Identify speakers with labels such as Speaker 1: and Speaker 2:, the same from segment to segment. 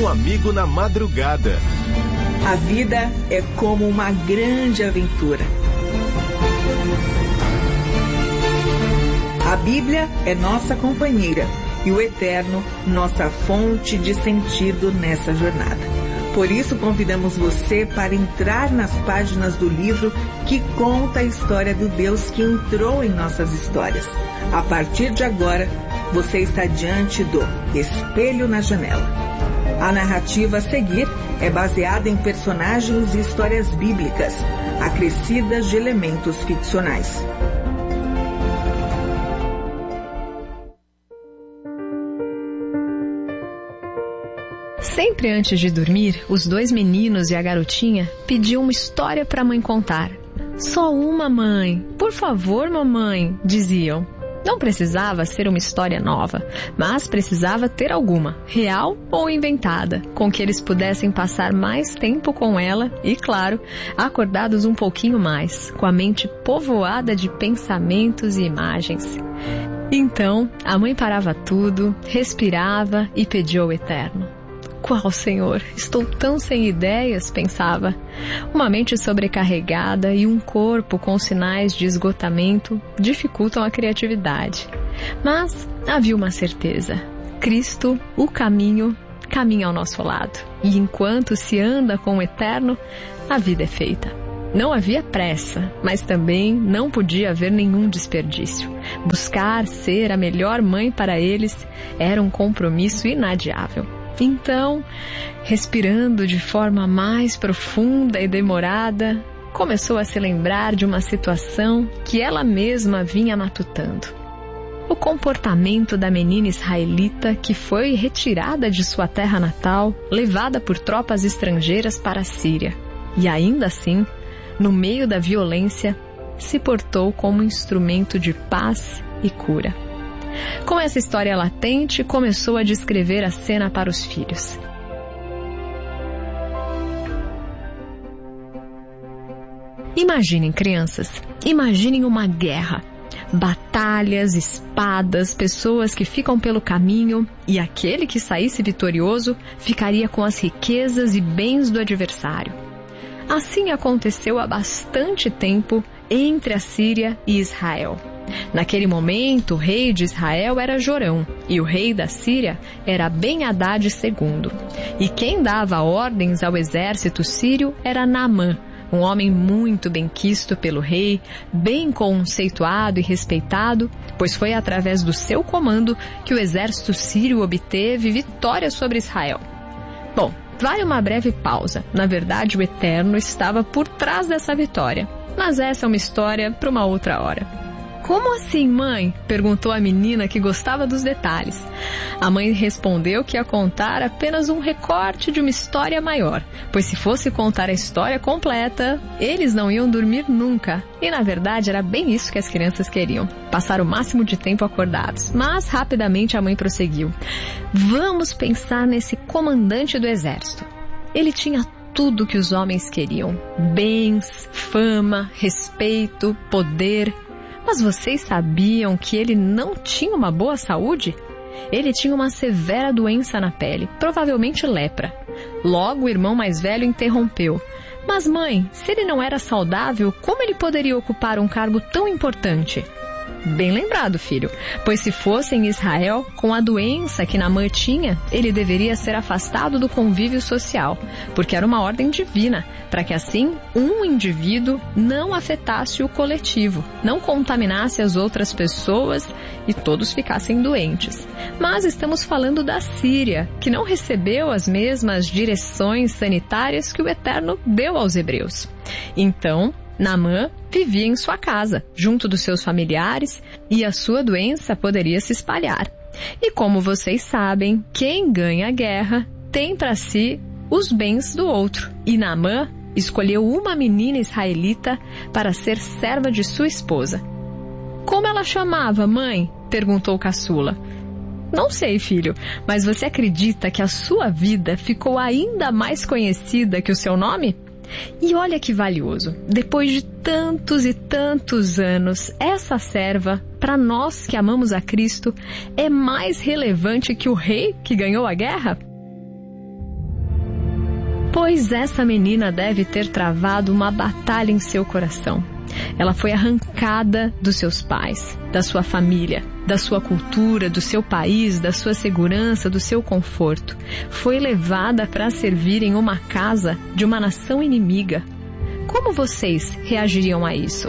Speaker 1: Um amigo na madrugada.
Speaker 2: A vida é como uma grande aventura. A Bíblia é nossa companheira e o Eterno, nossa fonte de sentido nessa jornada. Por isso, convidamos você para entrar nas páginas do livro que conta a história do Deus que entrou em nossas histórias. A partir de agora, você está diante do Espelho na Janela. A narrativa a seguir é baseada em personagens e histórias bíblicas, acrescidas de elementos ficcionais.
Speaker 3: Sempre antes de dormir, os dois meninos e a garotinha pediam uma história para a mãe contar. Só uma, mãe. Por favor, mamãe, diziam. Não precisava ser uma história nova, mas precisava ter alguma, real ou inventada, com que eles pudessem passar mais tempo com ela e, claro, acordados um pouquinho mais, com a mente povoada de pensamentos e imagens. Então, a mãe parava tudo, respirava e pedia ao Eterno. Qual, Senhor? Estou tão sem ideias, pensava. Uma mente sobrecarregada e um corpo com sinais de esgotamento dificultam a criatividade. Mas havia uma certeza. Cristo, o caminho, caminha ao nosso lado. E enquanto se anda com o Eterno, a vida é feita. Não havia pressa, mas também não podia haver nenhum desperdício. Buscar ser a melhor mãe para eles era um compromisso inadiável. Então, respirando de forma mais profunda e demorada, começou a se lembrar de uma situação que ela mesma vinha matutando. O comportamento da menina israelita que foi retirada de sua terra natal, levada por tropas estrangeiras para a Síria. E ainda assim, no meio da violência, se portou como instrumento de paz e cura. Com essa história latente, começou a descrever a cena para os filhos. Imaginem, crianças, imaginem uma guerra. Batalhas, espadas, pessoas que ficam pelo caminho, e aquele que saísse vitorioso ficaria com as riquezas e bens do adversário. Assim aconteceu há bastante tempo entre a Síria e Israel. Naquele momento, o rei de Israel era Jorão e o rei da Síria era Ben-Hadad II. E quem dava ordens ao exército sírio era Naamã, um homem muito benquisto pelo rei, bem conceituado e respeitado, pois foi através do seu comando que o exército sírio obteve vitória sobre Israel. Bom, vale uma breve pausa. Na verdade, o Eterno estava por trás dessa vitória. Mas essa é uma história para uma outra hora. Como assim, mãe? Perguntou a menina que gostava dos detalhes. A mãe respondeu que ia contar apenas um recorte de uma história maior, pois se fosse contar a história completa, eles não iam dormir nunca. E na verdade era bem isso que as crianças queriam, passar o máximo de tempo acordados. Mas rapidamente a mãe prosseguiu. Vamos pensar nesse comandante do exército. Ele tinha tudo que os homens queriam: bens, fama, respeito, poder. Mas vocês sabiam que ele não tinha uma boa saúde? Ele tinha uma severa doença na pele, provavelmente lepra. Logo o irmão mais velho interrompeu. Mas mãe, se ele não era saudável, como ele poderia ocupar um cargo tão importante? Bem lembrado, filho, pois se fosse em Israel, com a doença que Naamã tinha, ele deveria ser afastado do convívio social, porque era uma ordem divina, para que assim um indivíduo não afetasse o coletivo, não contaminasse as outras pessoas e todos ficassem doentes. Mas estamos falando da Síria, que não recebeu as mesmas direções sanitárias que o Eterno deu aos hebreus. Então, Naamã vivia em sua casa, junto dos seus familiares, e a sua doença poderia se espalhar. E como vocês sabem, quem ganha a guerra tem para si os bens do outro. E Naamã escolheu uma menina israelita para ser serva de sua esposa. Como ela chamava, mãe? Perguntou o caçula. Não sei, filho, mas você acredita que a sua vida ficou ainda mais conhecida que o seu nome? E olha que valioso, depois de tantos e tantos anos, essa serva, para nós que amamos a Cristo, é mais relevante que o rei que ganhou a guerra? pois essa menina deve ter travado uma batalha em seu coração. Ela foi arrancada dos seus pais, da sua família, da sua cultura, do seu país, da sua segurança, do seu conforto. Foi levada para servir em uma casa de uma nação inimiga. Como vocês reagiriam a isso?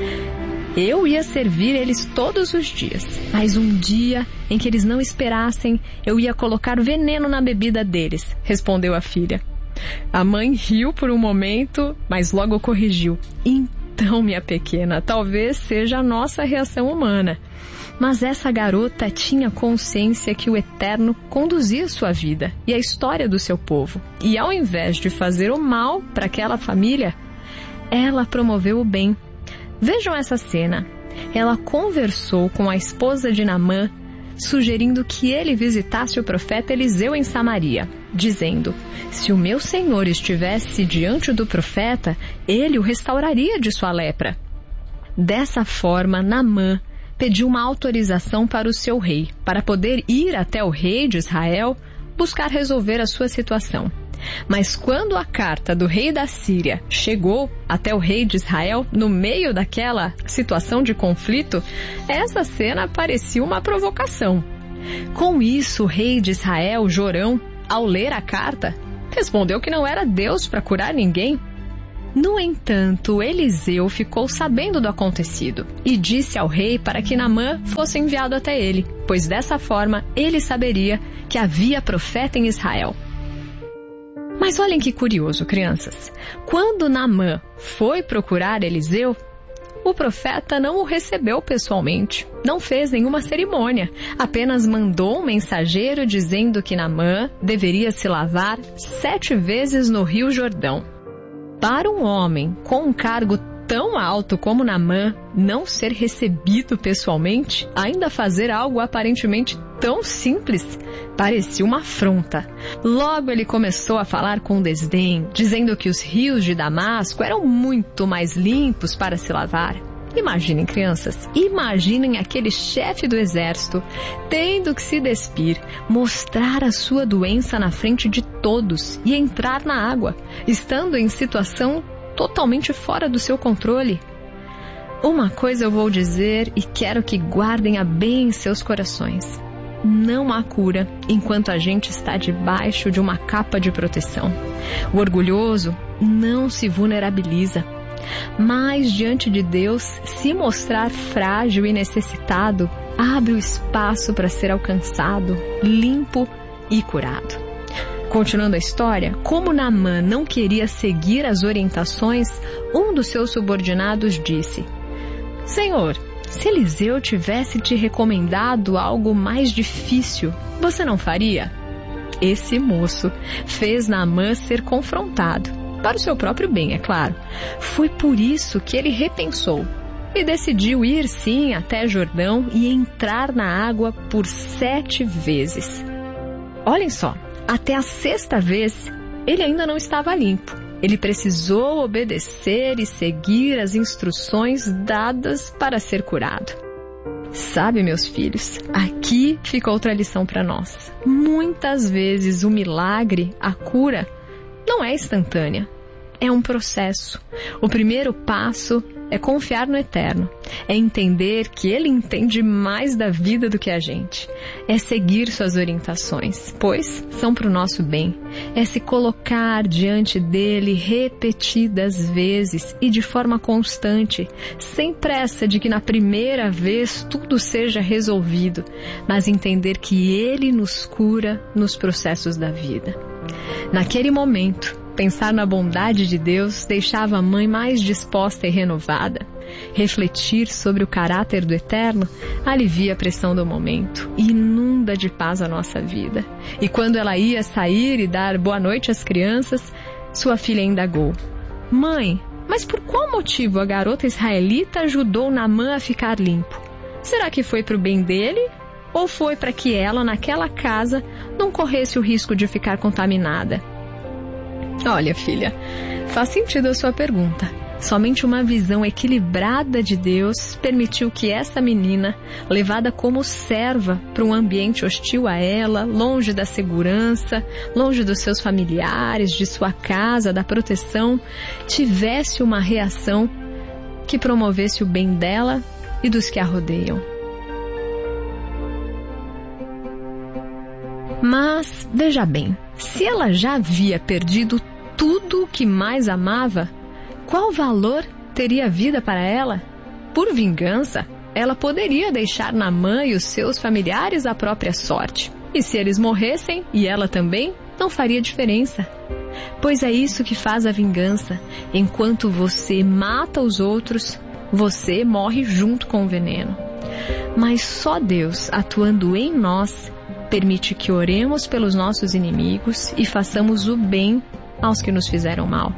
Speaker 3: Eu ia servir eles todos os dias, mas um dia em que eles não esperassem, eu ia colocar veneno na bebida deles, respondeu a filha. A mãe riu por um momento, mas logo corrigiu. Então, minha pequena, talvez seja a nossa reação humana. Mas essa garota tinha consciência que o Eterno conduzia sua vida e a história do seu povo. E ao invés de fazer o mal para aquela família, ela promoveu o bem. Vejam essa cena. Ela conversou com a esposa de Naamã, sugerindo que ele visitasse o profeta Eliseu em Samaria, dizendo: se o meu senhor estivesse diante do profeta, ele o restauraria de sua lepra. Dessa forma, Naamã pediu uma autorização para o seu rei, para poder ir até o rei de Israel buscar resolver a sua situação. Mas quando a carta do rei da Síria chegou até o rei de Israel, no meio daquela situação de conflito, essa cena parecia uma provocação. Com isso, o rei de Israel, Jorão, ao ler a carta, respondeu que não era Deus para curar ninguém. No entanto, Eliseu ficou sabendo do acontecido e disse ao rei para que Naamã fosse enviado até ele, pois dessa forma ele saberia que havia profeta em Israel. Mas olhem que curioso, crianças. Quando Naamã foi procurar Eliseu, o profeta não o recebeu pessoalmente, não fez nenhuma cerimônia, apenas mandou um mensageiro dizendo que Naamã deveria se lavar 7 vezes no Rio Jordão. Para um homem com um cargo tão alto como Naamã não ser recebido pessoalmente, ainda fazer algo aparentemente tão simples, parecia uma afronta. Logo ele começou a falar com desdém, dizendo que os rios de Damasco eram muito mais limpos para se lavar. Imaginem, crianças, imaginem aquele chefe do exército tendo que se despir, mostrar a sua doença na frente de todos e entrar na água, estando em situação totalmente fora do seu controle. Uma coisa eu vou dizer e quero que guardem-a bem em seus corações. Não há cura enquanto a gente está debaixo de uma capa de proteção. O orgulhoso não se vulnerabiliza, mas diante de Deus, se mostrar frágil e necessitado, abre o espaço para ser alcançado, limpo e curado. Continuando a história, como Naamã não queria seguir as orientações, um dos seus subordinados disse: Senhor, se Eliseu tivesse te recomendado algo mais difícil, você não faria? Esse moço fez Naamã ser confrontado, para o seu próprio bem, é claro. Foi por isso que ele repensou e decidiu ir sim até Jordão e entrar na água por 7 vezes. Olhem só, até a 6ª vez ele ainda não estava limpo. Ele precisou obedecer e seguir as instruções dadas para ser curado. Sabe, meus filhos, aqui fica outra lição para nós. Muitas vezes o milagre, a cura, não é instantânea, é um processo. O primeiro passo é confiar no Eterno, é entender que Ele entende mais da vida do que a gente, é seguir suas orientações, pois são para o nosso bem, é se colocar diante dEle repetidas vezes e de forma constante, sem pressa de que na primeira vez tudo seja resolvido, mas entender que Ele nos cura nos processos da vida. Naquele momento, pensar na bondade de Deus deixava a mãe mais disposta e renovada. Refletir sobre o caráter do Eterno alivia a pressão do momento e inunda de paz a nossa vida. E quando ela ia sair e dar boa noite às crianças, sua filha indagou: Mãe, mas por qual motivo a garota israelita ajudou Naamã a ficar limpo? Será que foi para o bem dele? Ou foi para que ela, naquela casa, não corresse o risco de ficar contaminada? Olha, filha, faz sentido a sua pergunta, Somente uma visão equilibrada de Deus permitiu que essa menina, levada como serva para um ambiente hostil a ela, longe da segurança, longe dos seus familiares, de sua casa, da proteção, tivesse uma reação que promovesse o bem dela e dos que a rodeiam. Mas, veja bem, se ela já havia perdido tudo o que mais amava, qual valor teria a vida para ela? Por vingança, ela poderia deixar Naamã e os seus familiares a própria sorte. E se eles morressem, e ela também, não faria diferença. Pois é isso que faz a vingança. Enquanto você mata os outros, você morre junto com o veneno. Mas só Deus, atuando em nós, permite que oremos pelos nossos inimigos e façamos o bem aos que nos fizeram mal.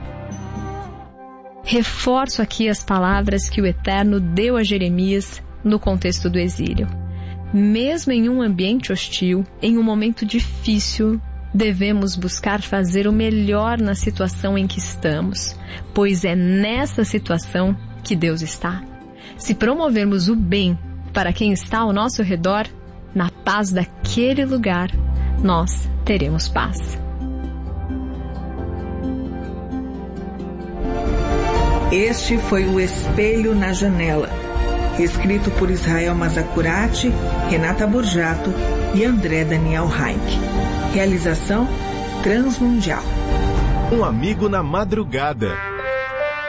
Speaker 3: Reforço aqui as palavras que o Eterno deu a Jeremias no contexto do exílio. Mesmo em um ambiente hostil, em um momento difícil, devemos buscar fazer o melhor na situação em que estamos, pois é nessa situação que Deus está. Se promovermos o bem para quem está ao nosso redor, na paz daquele lugar, nós teremos paz.
Speaker 2: Este foi o Espelho na Janela, escrito por Israel Mazacurati, Renata Borjato e André Daniel Heinck. Realização Transmundial.
Speaker 1: Um amigo na madrugada.